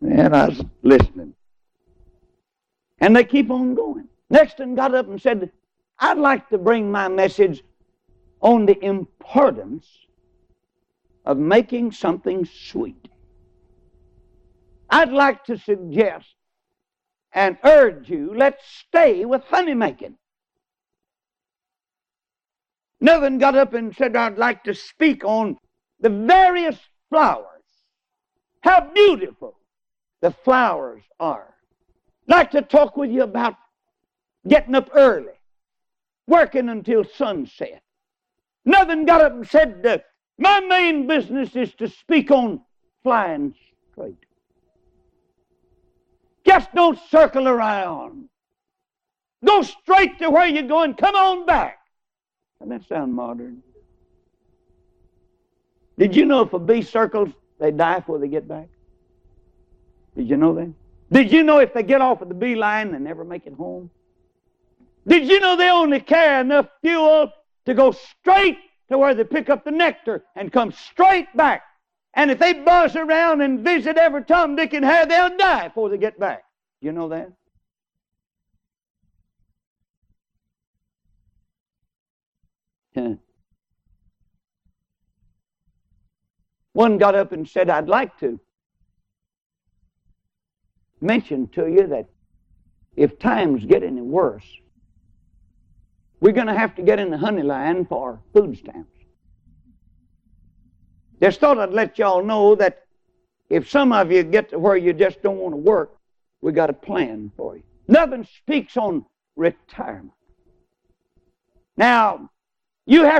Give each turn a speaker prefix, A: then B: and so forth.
A: And I was listening. And they keep on going. Next one got up and said, I'd like to bring my message on the importance of making something sweet. I'd like to suggest and urge you, let's stay with honey making. Another one got up and said, I'd like to speak on the various flowers. How beautiful the flowers are. I'd like to talk with you about getting up early, working until sunset. Another one got up and said, my main business is to speak on flying straight. Just don't circle around. Go straight to where you're going. Come on back. Doesn't that sound modern? Did you know if a bee circles, they die before they get back? Did you know that? Did you know if they get off of the bee line, they never make it home? Did you know they only carry enough fuel to go straight to where they pick up the nectar and come straight back? And if they buzz around and visit every Tom, Dick, and Harry, they'll die before they get back. You know that? One got up and said, I'd like to mention to you that if times get any worse, we're going to have to get in the honey line for food stamps. Just thought I'd let y'all know that if some of you get to where you just don't want to work, we got a plan for you. Nothing speaks on retirement. Now, you have